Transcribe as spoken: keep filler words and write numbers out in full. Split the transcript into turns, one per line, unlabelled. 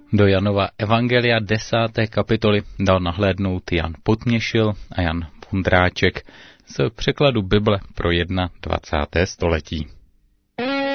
Do Janova evangelia desáté kapitoly dal nahlédnout Jan Potměšil a Jan Vondráček z překladu Bible pro dvacáté první století.